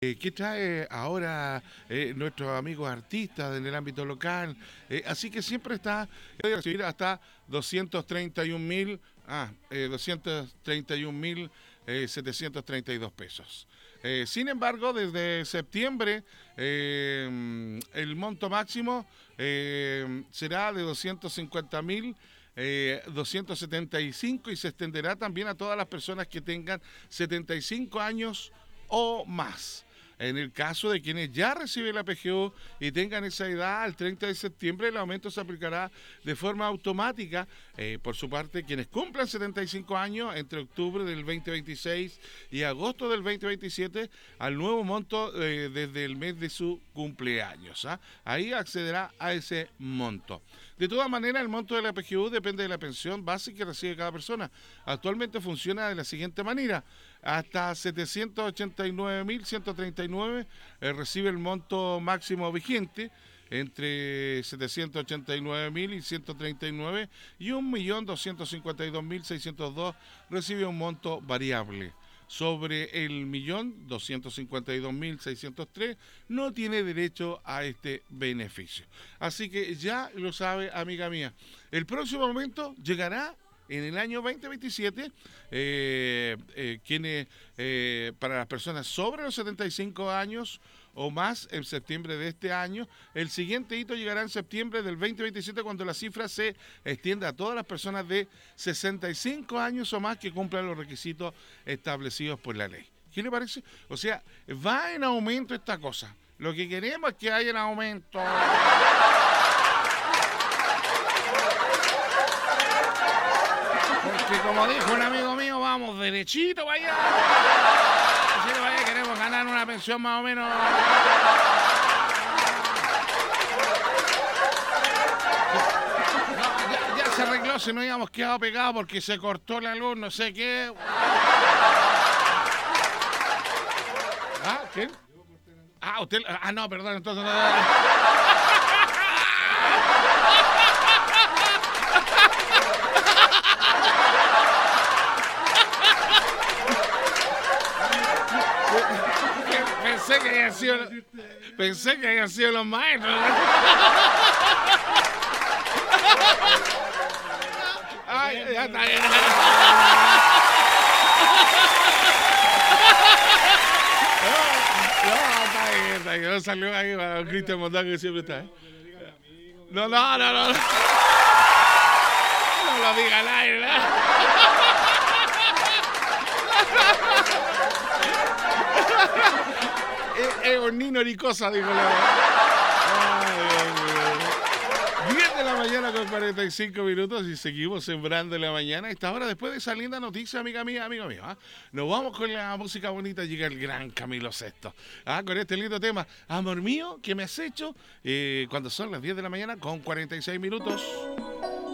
¿Qué trae ahora nuestros amigos artistas en el ámbito local? Así que siempre puede recibir hasta 231.000, 231.732 pesos. Sin embargo, desde septiembre el monto máximo será de 250.000. 275 y se extenderá también a todas las personas que tengan 75 años o más. En el caso de quienes ya reciben la PGU y tengan esa edad, al 30 de septiembre el aumento se aplicará de forma automática. Por su parte, quienes cumplan 75 años entre octubre del 2026 y agosto del 2027 al nuevo monto desde el mes de su cumpleaños. Ahí accederá a ese monto. De todas maneras, el monto de la PGU depende de la pensión base que recibe cada persona. Actualmente funciona de la siguiente manera. Hasta 789.139 recibe el monto máximo vigente, entre 789.000 y 139, y 1.252.602 recibe un monto variable. Sobre el 1.252.603 no tiene derecho a este beneficio. Así que ya lo sabe, amiga mía. El próximo momento llegará en el año 2027, para las personas sobre los 75 años o más en septiembre de este año. El siguiente hito llegará en septiembre del 2027 cuando la cifra se extienda a todas las personas de 65 años o más que cumplan los requisitos establecidos por la ley. ¿Qué le parece? O sea, va en aumento esta cosa. Lo que queremos es que haya en aumento. Porque como dijo un amigo mío, vamos derechito para allá. Así que vaya, queremos ganar una pensión más o menos. No, ya se arregló, si no habíamos quedado pegados porque se cortó la luz, no sé qué. ¿Ah? ¿Quién? Ah, usted. Ah, no, perdón, entonces no. Pensé que habían sido los maestros. Ay, ya está bien. No, está bien. No salió ahí para Cristian Montaño que siempre está. No. No lo diga al aire, ¿no? Es un nino ricosa, dijo la. 10 de la mañana con 45 minutos y seguimos sembrando la mañana. Esta hora, después de esa linda noticia, amiga mía, amigo mío, nos vamos con la música bonita. Llega el gran Camilo Sesto, con este lindo tema, Amor Mío, que me has hecho, cuando son las 10 de la mañana con 46 minutos.